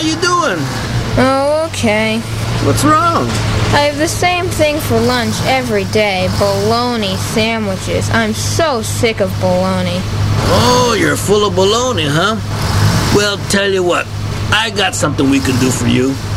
you doing? Oh, okay. What's wrong? I have the same thing for lunch every day, bologna sandwiches. I'm so sick of bologna. Oh, you're full of baloney, huh? Well, tell you what, I got something we can do for you.